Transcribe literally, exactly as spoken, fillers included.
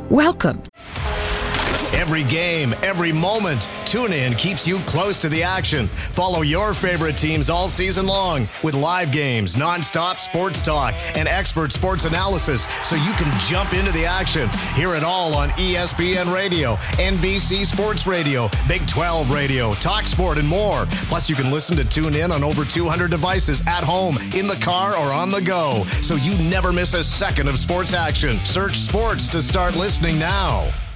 Welcome. Every game, every moment, TuneIn keeps you close to the action. Follow your favorite teams all season long with live games, nonstop sports talk, and expert sports analysis so you can jump into the action. Hear it all on E S P N Radio, N B C Sports Radio, Big twelve Radio, TalkSport, and more. Plus, you can listen to TuneIn on over two hundred devices at home, in the car, or on the go, so you never miss a second of sports action. Search sports to start listening now.